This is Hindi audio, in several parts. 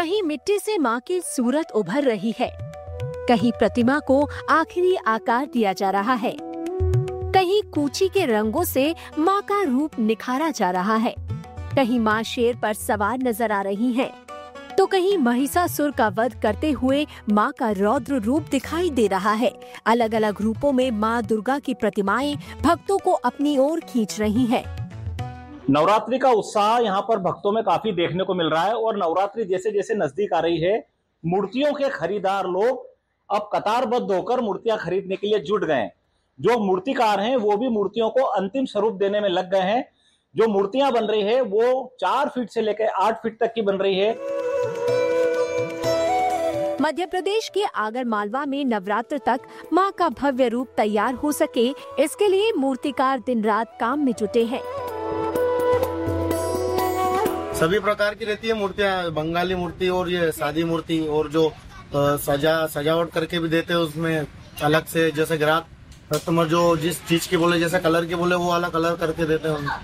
कहीं मिट्टी से माँ की सूरत उभर रही है, कहीं प्रतिमा को आखिरी आकार दिया जा रहा है, कहीं कूची के रंगों से माँ का रूप निखारा जा रहा है, कहीं माँ शेर पर सवार नजर आ रही हैं, तो कहीं महिषासुर का वध करते हुए माँ का रौद्र रूप दिखाई दे रहा है। अलग अलग रूपों में माँ दुर्गा की प्रतिमाएं भक्तों को अपनी ओर खींच रही हैं। नवरात्रि का उत्साह यहाँ पर भक्तों में काफी देखने को मिल रहा है और नवरात्रि जैसे जैसे नजदीक आ रही है, मूर्तियों के खरीदार लोग अब कतारबद्ध होकर मूर्तियां खरीदने के लिए जुट गए हैं। जो मूर्तिकार हैं वो भी मूर्तियों को अंतिम स्वरूप देने में लग गए हैं। जो मूर्तियां बन रही है वो 4 फीट से लेकर 8 फीट तक की बन रही है। मध्य प्रदेश के आगर मालवा में नवरात्र तक मां का भव्य रूप तैयार हो सके, इसके लिए मूर्तिकार दिन रात काम में जुटे हैं। सभी प्रकार की रहती है मूर्तियाँ, बंगाली मूर्ति और ये सादी मूर्ति, और जो सजावट करके भी देते हैं उसमें अलग से, जैसे ग्राहक कस्टमर जो जिस चीज की बोले, जैसे कलर की बोले वो वाला कलर करके देते हैं।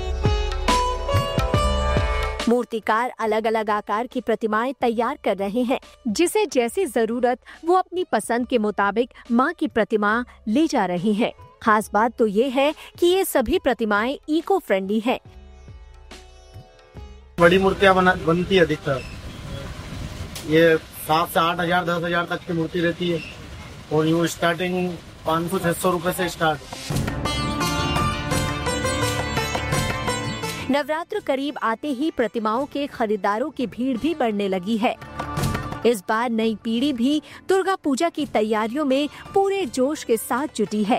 मूर्तिकार अलग अलग आकार की प्रतिमाएं तैयार कर रहे हैं, जिसे जैसी जरूरत वो अपनी पसंद के मुताबिक मां की प्रतिमा ले जा रहे हैं। खास बात तो ये है कि ये सभी प्रतिमाएं इको फ्रेंडली हैं। बड़ी मूर्तियां बनती है अधिकतर, ये 7 से 8 हजार 10 हजार तक की मूर्ति रहती है और यूँ स्टार्टिंग 500-600 रुपए से स्टार्ट। नवरात्र करीब आते ही प्रतिमाओं के खरीदारों की भीड़ भी बढ़ने लगी है। इस बार नई पीढ़ी भी दुर्गा पूजा की तैयारियों में पूरे जोश के साथ जुटी है।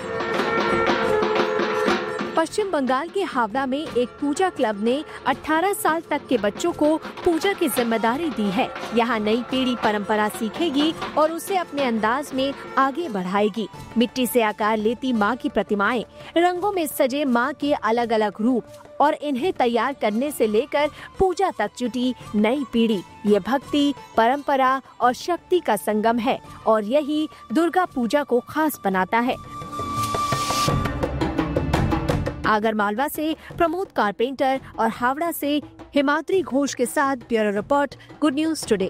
पश्चिम बंगाल के हावड़ा में एक पूजा क्लब ने 18 साल तक के बच्चों को पूजा की जिम्मेदारी दी है। यहाँ नई पीढ़ी परंपरा सीखेगी और उसे अपने अंदाज में आगे बढ़ाएगी। मिट्टी से आकार लेती माँ की प्रतिमाएं, रंगों में सजे माँ के अलग अलग रूप और इन्हें तैयार करने से लेकर पूजा तक जुटी नई पीढ़ी। ये भक्ति, परंपरा और शक्ति का संगम है और यही दुर्गा पूजा को खास बनाता है। आगर मालवा से प्रमोद कारपेंटर और हावड़ा से हिमाद्री घोष के साथ bureau report, good news today.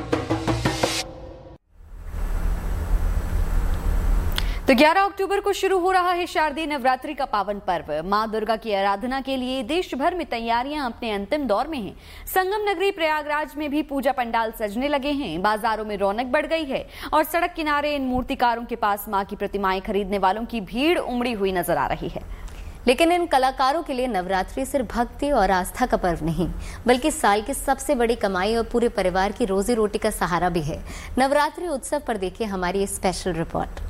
तो 11 अक्टूबर को शुरू हो रहा है शारदीय नवरात्रि का पावन पर्व। मां दुर्गा की आराधना के लिए देश भर में तैयारियां अपने अंतिम दौर में हैं। संगम नगरी प्रयागराज में भी पूजा पंडाल सजने लगे हैं। बाजारों में रौनक बढ़ गई है और सड़क किनारे इन मूर्तिकारों के पास मां की प्रतिमाएं खरीदने वालों की भीड़ उमड़ी हुई नजर आ रही है। लेकिन इन कलाकारों के लिए नवरात्रि सिर्फ भक्ति और आस्था का पर्व नहीं, बल्कि साल की सबसे बड़ी कमाई और पूरे परिवार की रोजी रोटी का सहारा भी है। नवरात्रि उत्सव पर देखिए हमारी स्पेशल रिपोर्ट।